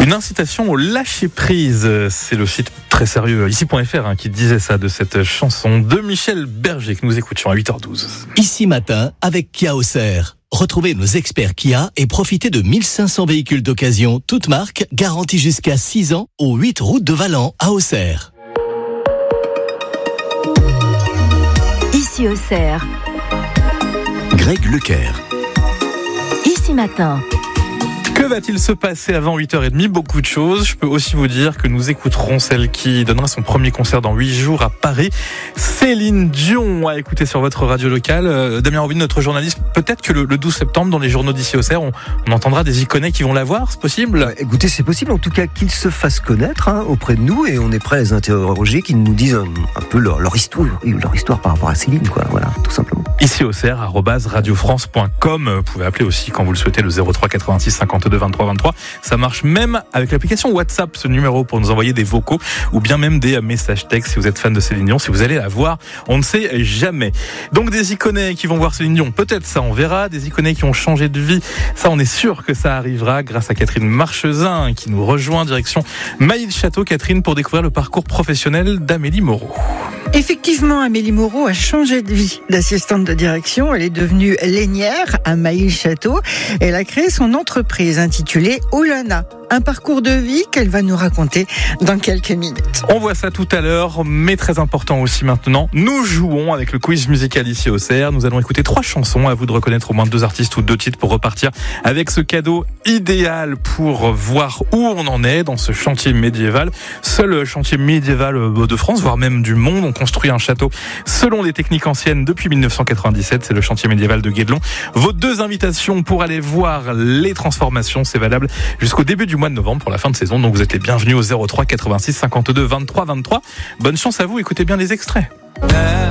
Une incitation au lâcher-prise, c'est le site très sérieux ici.fr qui disait ça de cette chanson de Michel Berger que nous écoutions à 8h12. Ici matin avec Kia Auxerre. Retrouvez nos experts Kia et profitez de 1500 véhicules d'occasion, toutes marques, garantis jusqu'à 6 ans, aux 8 routes de Valent à Auxerre. Ici Auxerre. Greg Leclerc. Ici matin. Que va-t-il se passer avant 8h30 ? Beaucoup de choses. Je peux aussi vous dire que nous écouterons celle qui donnera son premier concert dans 8 jours à Paris. Céline Dion à écouter sur votre radio locale. Damien Robin, notre journaliste, peut-être que le 12 septembre, dans les journaux d'ici Auxerre, on entendra des Iconais qui vont la voir, c'est possible ? Écoutez, c'est possible, en tout cas qu'ils se fassent connaître auprès de nous, et on est prêt à les interroger, qu'ils nous disent un peu leur histoire par rapport à Céline, quoi. Voilà, tout simplement. Ici Auxerre, @radiofrance.com. Vous pouvez appeler aussi quand vous le souhaitez, le 03 86 52 23 23. Ça marche même avec l'application WhatsApp, ce numéro, pour nous envoyer des vocaux ou bien même des messages textes si vous êtes fan de Céline Dion, si vous allez la voir, on ne sait jamais. Donc des Iconais qui vont voir Céline Dion, peut-être, ça on verra. Des Iconais qui ont changé de vie, ça on est sûr que ça arrivera grâce à Catherine Marchesin qui nous rejoint direction Mailly-le-Château. Catherine, pour découvrir le parcours professionnel d'Amélie Moreau. Effectivement, Amélie Moreau a changé de vie d'assistante de direction. Elle est devenue lainière à Mailly-le-Château. Elle a créé son entreprise intitulée Olana. Un parcours de vie qu'elle va nous raconter dans quelques minutes. On voit ça tout à l'heure, mais très important aussi maintenant. Nous jouons avec le quiz musical ici au CER. Nous allons écouter 3 chansons. À vous de reconnaître au moins 2 artistes ou 2 titres pour repartir avec ce cadeau idéal pour voir où on en est dans ce chantier médiéval. Seul chantier médiéval de France, voire même du monde. On construit un château selon les techniques anciennes depuis 1997. C'est le chantier médiéval de Guédelon. Vos 2 invitations pour aller voir les transformations, c'est valable jusqu'au début du mois de novembre pour la fin de saison. Donc vous êtes les bienvenus au 03 86 52 23 23. Bonne chance à vous, écoutez bien les extraits.